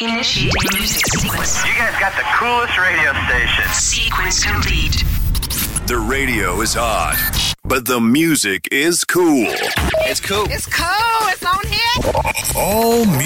Initiating music sequence. You guys got the coolest radio station. Sequence complete. The radio is hot, but the music is cool. It's cool. It's cool. It's on here. All